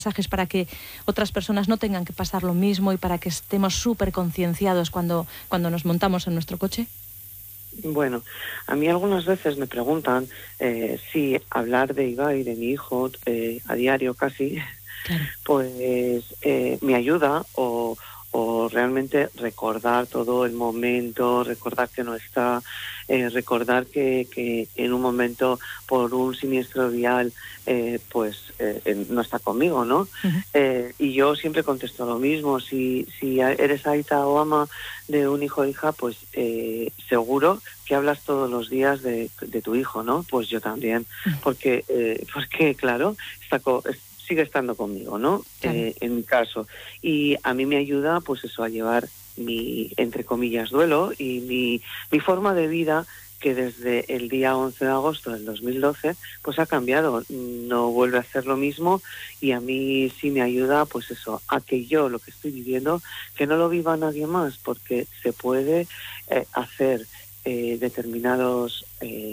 mensajes para que otras personas no tengan que pasar lo mismo y para que estemos súper concienciados cuando nos montamos en nuestro coche? Bueno, a mí algunas veces me preguntan si hablar de Ibai, de mi hijo, a diario casi, claro, pues me ayuda o realmente recordar todo el momento, recordar que no está, recordar que en un momento por un siniestro vial no está conmigo, ¿no? Uh-huh. Y yo siempre contesto lo mismo: si eres aita o ama de un hijo o hija, pues seguro que hablas todos los días de tu hijo, ¿no? Pues yo también, porque claro, sigue estando conmigo, ¿no? Claro. En mi caso. Y a mí me ayuda, pues eso, a llevar mi, entre comillas, duelo y mi forma de vida, que desde el día 11 de agosto del 2012, pues ha cambiado. No vuelve a ser lo mismo y a mí sí me ayuda, pues eso, a que yo lo que estoy viviendo, que no lo viva nadie más, porque se puede hacer determinados...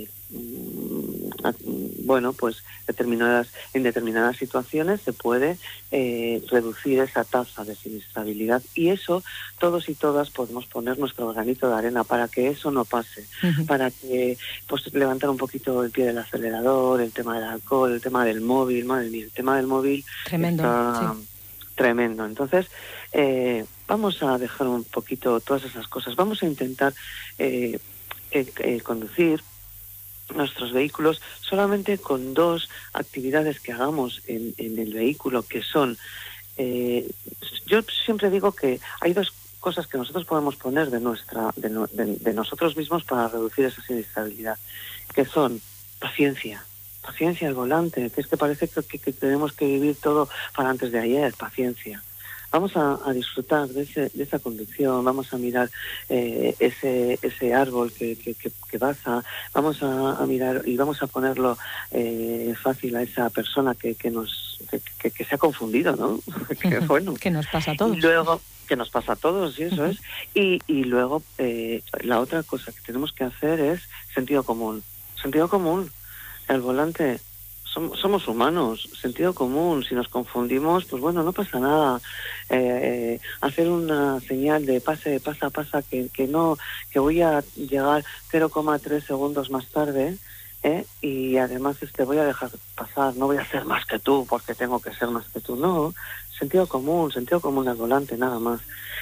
en determinadas situaciones se puede reducir esa tasa de siniestrabilidad, y eso todos y todas podemos poner nuestro granito de arena para que eso no pase. Uh-huh. Para que, pues, levantar un poquito el pie del acelerador, el tema del alcohol, el tema del móvil, madre mía, el tema del móvil tremendo, está sí, tremendo. Entonces vamos a dejar un poquito todas esas cosas, vamos a intentar conducir nuestros vehículos solamente con dos actividades que hagamos en el vehículo, que son, yo siempre digo que hay dos cosas que nosotros podemos poner de nosotros mismos para reducir esa siniestrabilidad, que son paciencia al volante, que es que parece que tenemos que vivir todo para antes de ayer. Paciencia. Vamos a disfrutar de esa conducción, vamos a mirar ese árbol que pasa, vamos a mirar y vamos a ponerlo fácil a esa persona que se ha confundido, ¿no? Que bueno. Que nos pasa a todos. Y luego, que nos pasa a todos, y eso es. Y luego, la otra cosa que tenemos que hacer es sentido común. Sentido común. El volante... Somos humanos, sentido común. Si nos confundimos, pues bueno, no pasa nada. Hacer una señal de pasa, que voy a llegar 0,3 segundos más tarde, y además voy a dejar pasar, no voy a ser más que tú porque tengo que ser más que tú. No, sentido común al volante, nada más.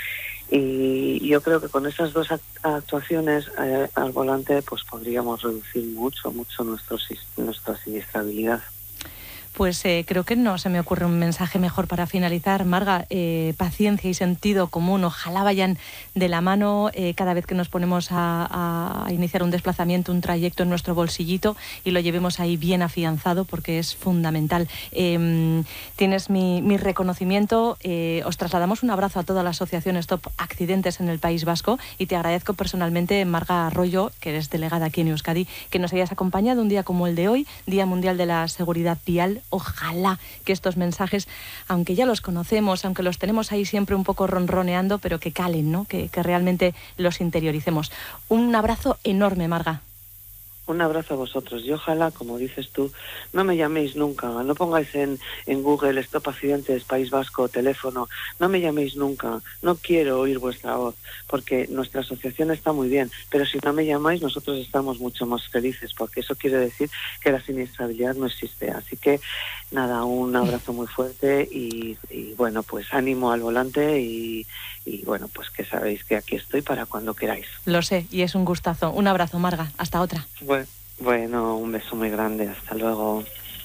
Y yo creo que con esas dos actuaciones al volante, pues podríamos reducir mucho nuestra siniestrabilidad. Pues creo que no se me ocurre un mensaje mejor para finalizar. Marga, paciencia y sentido común, ojalá vayan de la mano cada vez que nos ponemos a iniciar un desplazamiento, un trayecto en nuestro bolsillito, y lo llevemos ahí bien afianzado, porque es fundamental. Tienes mi reconocimiento. Os trasladamos un abrazo a toda la asociación Stop Accidentes en el País Vasco, y te agradezco personalmente, Marga Arroyo, que eres delegada aquí en Euskadi, que nos hayas acompañado un día como el de hoy, Día Mundial de la Seguridad Vial. Ojalá que estos mensajes, aunque ya los conocemos, aunque los tenemos ahí siempre un poco ronroneando, pero que calen, ¿no? Que realmente los interioricemos. Un abrazo enorme, Marga. Un abrazo a vosotros, y ojalá, como dices tú, no me llaméis nunca, no pongáis en Google Stop Accidentes País Vasco, teléfono, no me llaméis nunca, no quiero oír vuestra voz, porque nuestra asociación está muy bien, pero si no me llamáis, nosotros estamos mucho más felices, porque eso quiere decir que la siniestrabilidad no existe. Así que nada, un abrazo muy fuerte y bueno, pues ánimo al volante y bueno, pues que sabéis que aquí estoy para cuando queráis. Lo sé, y es un gustazo. Un abrazo, Marga. Hasta otra. Bueno, un beso muy grande. Hasta luego.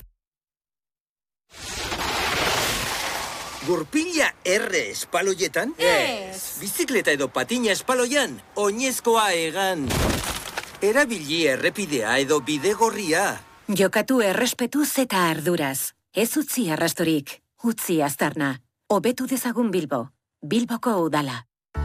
Gurpila R espaloietan? Ez! Bizikleta edo patina espaloian? Oinezkoa egan. Erabili errepidea edo bidegorria. Jokatu errespetuz eta arduraz. Ez utzi arrastorik. Utzi aztarna. Hobetu dezagun Bilbo. Bilboko udala.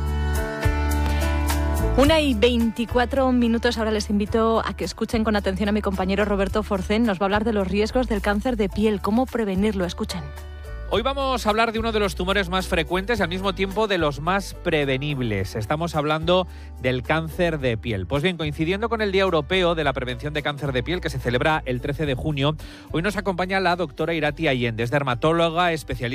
1:24 minutos. Ahora les invito a que escuchen con atención a mi compañero Roberto Forcén. Nos va a hablar de los riesgos del cáncer de piel, cómo prevenirlo. Escuchen. Hoy vamos a hablar de uno de los tumores más frecuentes y al mismo tiempo de los más prevenibles. Estamos hablando del cáncer de piel. Pues bien, coincidiendo con el Día Europeo de la Prevención de Cáncer de Piel, que se celebra el 13 de junio, hoy nos acompaña la doctora Irati Allende, es dermatóloga, especialista